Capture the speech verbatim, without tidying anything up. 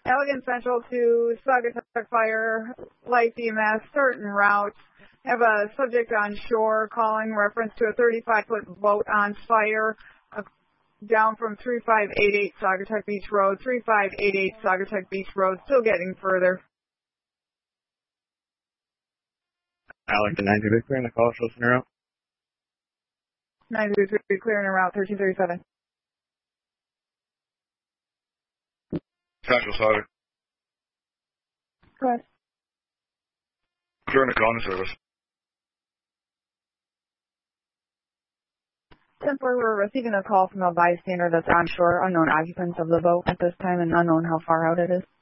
Allegan Central to Saugatuck Fire, Light E M S, certain routes. Have a subject on shore calling reference to a thirty-five foot boat on fire uh, down from three five eight eight Saugatuck Beach Road, three five eight eight Saugatuck Beach Road, still getting further. Alex, nine two three, clearing the call, show scenario. nine two three, clearing a route, thirteen thirty-seven. Central Sauger. Go ahead. Clearing the call in service. Templar, we're receiving a call from a bystander that's on shore, unknown occupants of the boat at this time and unknown how far out it is.